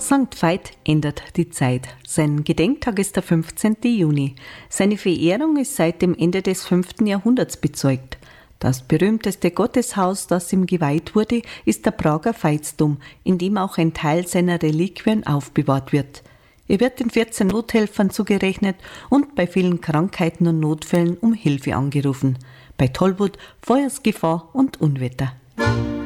St. Veit ändert die Zeit. Sein Gedenktag ist der 15. Juni. Seine Verehrung ist seit dem Ende des 5. Jahrhunderts bezeugt. Das berühmteste Gotteshaus, das ihm geweiht wurde, ist der Prager Veitsdom, in dem auch ein Teil seiner Reliquien aufbewahrt wird. Er wird den 14 Nothelfern zugerechnet und bei vielen Krankheiten und Notfällen um Hilfe angerufen. Bei Tollwut, Feuersgefahr und Unwetter.